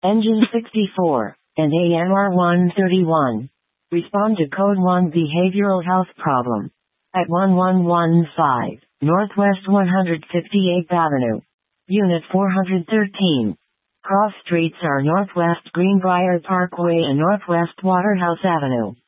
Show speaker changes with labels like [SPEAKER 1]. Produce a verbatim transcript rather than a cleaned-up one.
[SPEAKER 1] Engine sixty-four, and A M R one thirty-one. Respond to Code one Behavioral Health Problem. At one one one five, Northwest one hundred fifty-eighth Avenue. Unit four hundred thirteen. Cross streets are Northwest Greenbrier Parkway and Northwest Waterhouse Avenue.